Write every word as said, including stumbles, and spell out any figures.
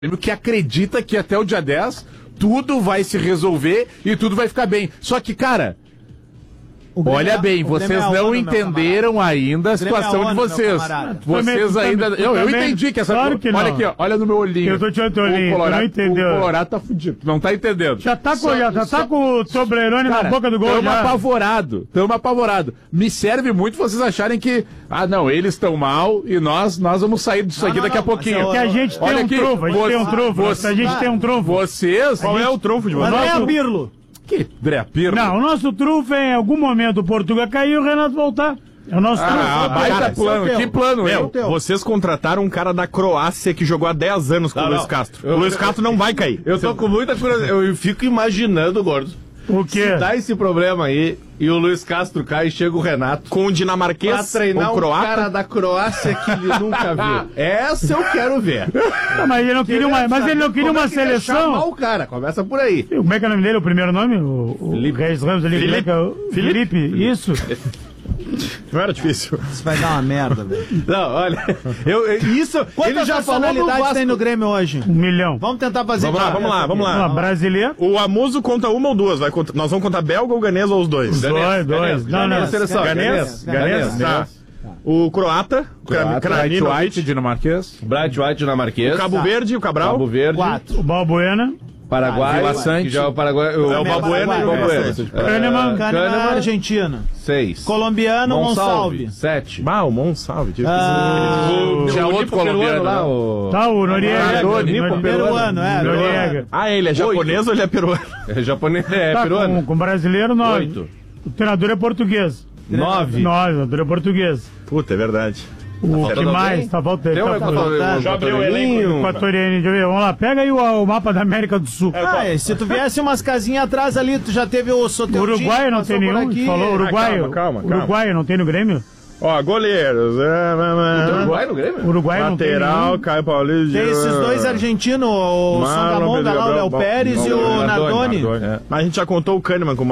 que acredita que até o dia dez tudo vai se resolver e tudo vai ficar bem. Só que, cara, olha bem, vocês não entenderam ainda a situação de vocês. Vocês ainda... Eu, eu entendi que essa... Claro que olha não. aqui, ó, olha no meu olhinho. Eu tô te olhando teu olhinho, o Colorado, tu não entendeu. O Colorado tá fudido, não tá entendendo. Já tá com, Só- já, já só- tá com o Toblerone na boca do gol. Tamo Já. apavorado, tamo apavorado. Me serve muito vocês acharem que, ah não, eles estão mal e nós, nós vamos sair disso aqui não, daqui a não, pouquinho. Que a gente tem Olha um aqui, trunfo, a gente você- tem um trunfo. você- A gente tem um trunfo. Vocês... Qual é o trunfo de vocês? André Nosso- Pirlo. Que André Pirlo? Não, o nosso trunfo é em algum momento o Portugal cair e o Renato voltar. É o nosso Ah, trunfo. baita cara, plano, esse é o que teu. plano, Meu, hein? vocês contrataram um cara da Croácia que jogou há dez anos com Não, o Luiz não. Castro. Eu- o Luiz Castro não vai cair. Eu tô com muita curiosidade. Eu fico imaginando, Gordo. O quê? Se dá esse problema aí e o Luiz Castro cai e chega o Renato Com o pra dinamarquês, treinar o um croata. cara da Croácia que ele nunca viu. Essa eu quero ver. Não, mas ele não queria uma, mas ele não queria Como uma é que quer chamar seleção. o cara, começa por aí. Como é que é o nome dele, o primeiro nome? O, o Regis Ramos ali. Como é que é o- Felipe. Felipe, isso. Não era difícil. Isso vai dar uma merda, velho. Não, olha, eu, eu- isso Quantas ele já falou no nacionalidades Vasco. tem no Grêmio hoje? Um milhão. Vamos tentar fazer Vamos lá, de vamos lá, cabeça vamos aqui. lá. Uma brasileira. O Amuso conta uma ou duas? Vai contar- nós vamos contar belga ou ganês ou os dois? Dois, dois. Não, não. Ganês, seleção. Ganês? Ganês, Ganês? Tá. O croata, White, Kraninovic, White, dinamarquês. Bright White dinamarquês. o Cabo Verde, o Cabral. Cabo Verde. Quatro. O Balbuena. Paraguai. Vila Sante. Que já é o Paraguai. É o O Balbuena e o Balbuena. Balbuena. Kahneman. Kahneman, Argentina. Seis. Colombiano, Monsalve. Sete. Bah, o Monsalve. tive que- Ah, Tinha outro colombiano lá, lá. o... Tá, o Noriega. Maradona, Noriega. peruano, é. Noriega. Ah, ele é japonês ou ele é peruano? É japonês, é Tá, peruano. com, com brasileiro, nove. Oito. O treinador é português. Nove. Nove, o treinador é português. Puta, é verdade. O que faltando mais? alguém? Tá faltando. Tem um Tá faltando. Já abriu o elenco. Equatoriano, deixa eu ver. Vamos lá, pega aí o, o mapa da América do Sul. Ah, e se tu viesse umas casinhas atrás ali, tu já teve o Soteldo. Uruguai não tem nenhum, a gente falou Uruguaio. calma, calma, calma. Uruguai não tem no Grêmio? Ó, goleiros. é, Uruguai no Grêmio? Uruguai não tem Lateral, nenhum. Caio Paulista. Tem esses dois argentinos, o Marlon, Songamonga lá, o Léo Pedro Pérez e Gabriel, o Nardoni. Mas a gente já contou o Kahneman como